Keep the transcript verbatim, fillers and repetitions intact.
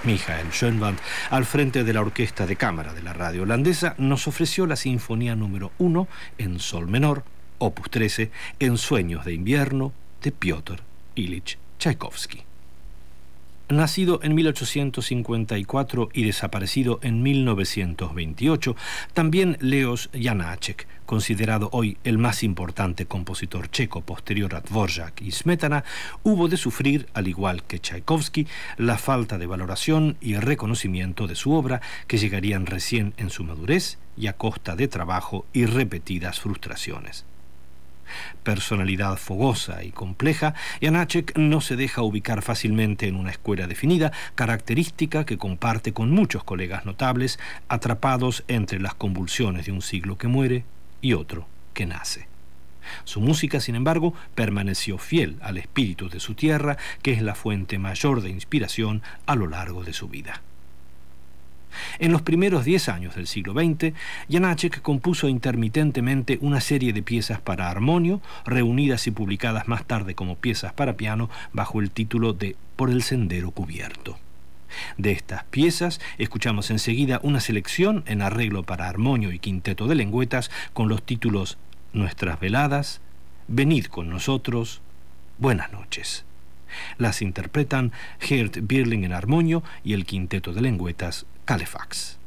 Michael Schönwald, al frente de la orquesta de cámara de la radio holandesa, nos ofreció la Sinfonía número uno en sol menor, opus trece, en Sueños de invierno, de Piotr Ilich Tchaikovsky. Nacido en mil ochocientos cincuenta y cuatro y desaparecido en mil novecientos veintiocho, también Leos Janáček, considerado hoy el más importante compositor checo posterior a Dvořák y Smetana, hubo de sufrir, al igual que Tchaikovsky, la falta de valoración y reconocimiento de su obra, que llegarían recién en su madurez y a costa de trabajo y repetidas frustraciones. Personalidad fogosa y compleja, Janáček no se deja ubicar fácilmente en una escuela definida, característica que comparte con muchos colegas notables, atrapados entre las convulsiones de un siglo que muere y otro que nace. Su música, sin embargo, permaneció fiel al espíritu de su tierra, que es la fuente mayor de inspiración a lo largo de su vida. En los primeros diez años del siglo veinte, Janáček compuso intermitentemente una serie de piezas para armonio, reunidas y publicadas más tarde como piezas para piano bajo el título de Por el sendero cubierto. De estas piezas escuchamos enseguida una selección en arreglo para armonio y quinteto de lengüetas con los títulos Nuestras veladas, Venid con nosotros, Buenas noches. Las interpretan Geert Bierling en armonio y el quinteto de lengüetas Calefax.